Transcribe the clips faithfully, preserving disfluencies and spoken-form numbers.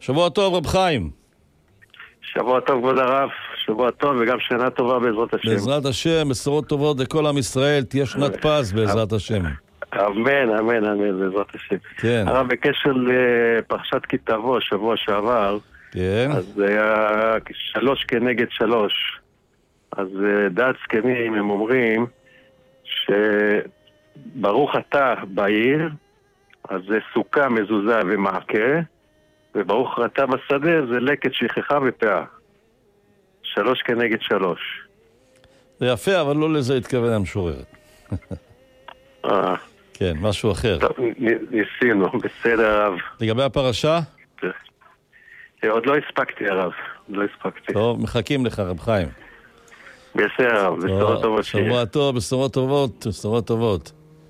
שבוע טוב, רב חיים. שבוע טוב, כבוד הרב. שבוע טוב וגם שנה טובה בעזרת השם. בעזרת השם, בשורות טובות לכל עם ישראל, תהיה שנת פז בעזרת השם. אמן, אמן, אמן, בעזרת השם. כן. הרב, בקשר לפרשת כי תבוא, שבוע שעבר, כן. אז זה היה שלוש כנגד שלוש. אז דעת זקנים, הם אומרים שברוך אתה בעיר, אז זה סוכה, מזוזה ומעקה, וברוך אתה בשדה זה לקט שכחה ופאה. שלוש כנגד שלוש. זה יפה, אבל לא לזה התכוון המשורר. אה. כן, משהו אחר. טוב, ניסינו, בסדר הרב. לגבי הפרשה? עוד לא הספקתי הרב, לא הספקתי. טוב, מחכים לך רב חיים. בסדר הרב, בשורות טובות. שבוע טוב, בשורות טובות, בשורות טובות.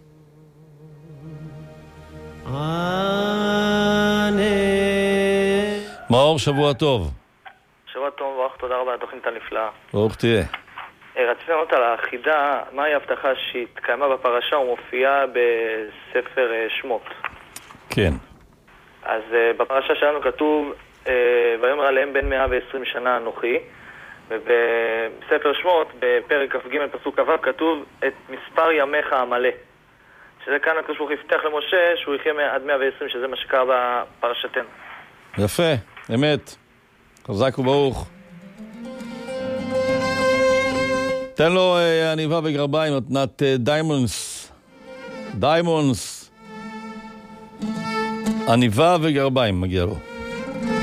מאור, שבוע טוב. שבוע טוב, ברוך, תודה רבה, התוכנית הנפלאה. ברוך תהיה. רציתי לענות על החידה, מהי ההבטחה שהתקיימה בפרשה ומופיעה בספר שמות. כן. אז בפרשה שלנו כתוב, ויאמר עליהם בן מאה ועשרים שנה אנוכי, ובספר שמות, בפרק כ"ג פסוק כ"ו, כתוב את מספר ימיך המלא. שזה כאן הקדוש ברוך הוא הבטיח למשה שהוא יחיה עד מאה ועשרים, שזה מה שקרה בפרשתנו. יפה, אמת. חזק וברוך. תן לו עניבה וגרביים, מתנת דיימונס. דיימונס. עניבה וגרביים מגיע לו.